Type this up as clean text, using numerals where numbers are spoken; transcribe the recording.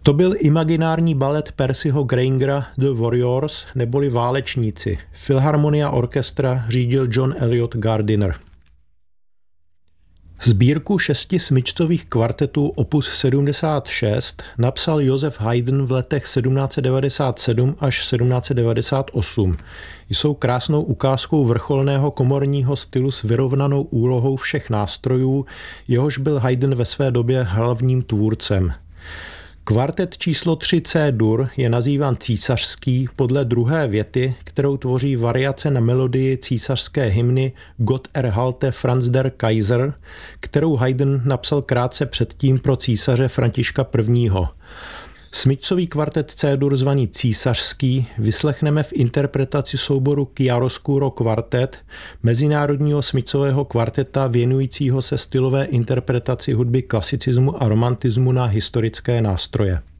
To byl imaginární balet Percyho Graingera The Warriors neboli Válečníci. Filharmonia orchestra řídil John Eliot Gardiner. Sbírku 6 smyčcových kvartetů opus 76 napsal Joseph Haydn v letech 1797 až 1798. Jsou krásnou ukázkou vrcholného komorního stylu s vyrovnanou úlohou všech nástrojů, jehož byl Haydn ve své době hlavním tvůrcem. Kvartet číslo 3 C-dur je nazýván císařský podle druhé věty, kterou tvoří variace na melodii císařské hymny Gott erhalte Franz der Kaiser, kterou Haydn napsal krátce předtím pro císaře Františka I. Smyčcový kvartet C-dur zvaný císařský vyslechneme v interpretaci souboru Chiaroscuro kvartet, mezinárodního smyčcového kvarteta věnujícího se stylové interpretaci hudby klasicismu a romantismu na historické nástroje.